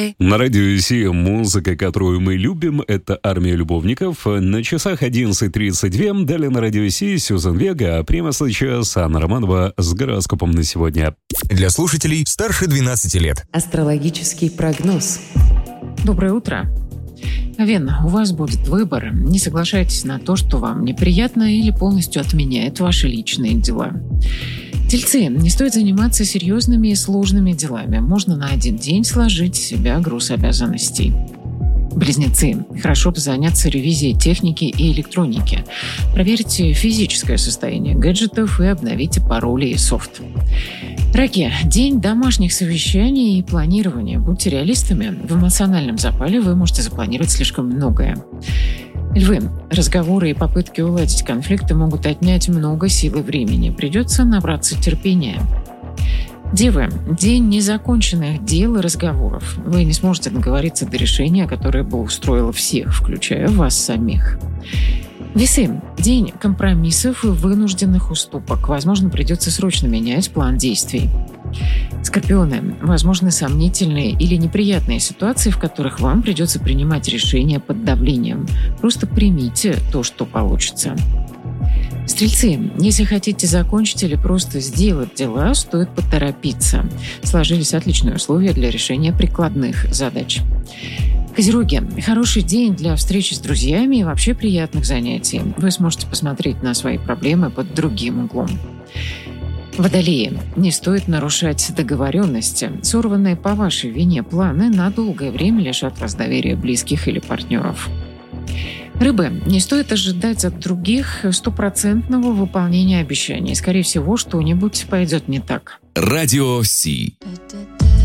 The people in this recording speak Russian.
На радио Си музыка, которую мы любим, это «Армия любовников». На часах 11:32. Далее на радио Си Сьюзан Вега, а прямо сейчас Анна Романова с гороскопом на сегодня. Для слушателей старше 12 лет. Астрологический прогноз. Доброе утро. Овен, у вас будет выбор. Не соглашайтесь на то, что вам неприятно или полностью отменяет ваши личные дела. Тельцы, не стоит заниматься серьезными и сложными делами. Можно на один день сложить с себя груз обязанностей. Близнецы, хорошо бы заняться ревизией техники и электроники. Проверьте физическое состояние гаджетов и обновите пароли и софт. Раки, день домашних совещаний и планирования. Будьте реалистами. В эмоциональном запале вы можете запланировать слишком многое. Львы, разговоры и попытки уладить конфликты могут отнять много сил и времени. Придется набраться терпения. Девы, день незаконченных дел и разговоров. Вы не сможете договориться до решения, которое бы устроило всех, включая вас самих. Весы, день компромиссов и вынужденных уступок. Возможно, придется срочно менять план действий. Скорпионы, возможны сомнительные или неприятные ситуации, в которых вам придется принимать решения под давлением. Просто примите то, что получится. Стрельцы, если хотите закончить или просто сделать дела, стоит поторопиться. Сложились отличные условия для решения прикладных задач. Козероги, хороший день для встречи с друзьями и вообще приятных занятий. Вы сможете посмотреть на свои проблемы под другим углом. Водолеи, не стоит нарушать договоренности. Сорванные по вашей вине планы на долгое время лишат вас доверия близких или партнеров. Рыбы, не стоит ожидать от других 100% выполнения обещаний. Скорее всего, что-нибудь пойдет не так. Радио Си.